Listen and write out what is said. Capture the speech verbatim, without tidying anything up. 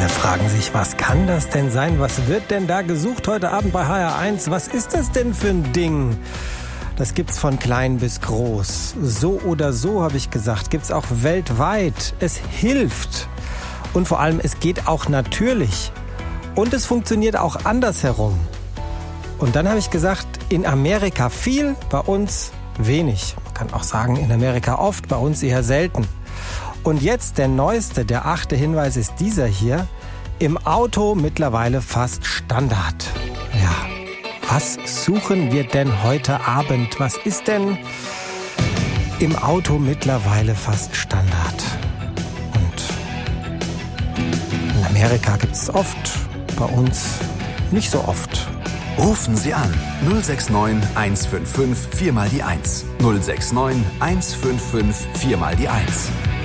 Alle fragen sich, was kann das denn sein? Was wird denn da gesucht heute Abend bei H R eins? Was ist das denn für ein Ding? Das gibt's von klein bis groß. So oder so, habe ich gesagt, gibt's auch weltweit. Es hilft. Und vor allem, es geht auch natürlich. Und es funktioniert auch andersherum. Und dann habe ich gesagt, in Amerika viel, bei uns wenig. Man kann auch sagen, in Amerika oft, bei uns eher selten. Und jetzt der neueste, der achte Hinweis ist dieser hier. Im Auto mittlerweile fast Standard. Ja, was suchen wir denn heute Abend? Was ist denn im Auto mittlerweile fast Standard? Und in Amerika gibt es oft, bei uns nicht so oft. Rufen Sie an null sechs neun eins fünf fünf vier mal die eins. null sechs neun eins fünf fünf vier mal die eins.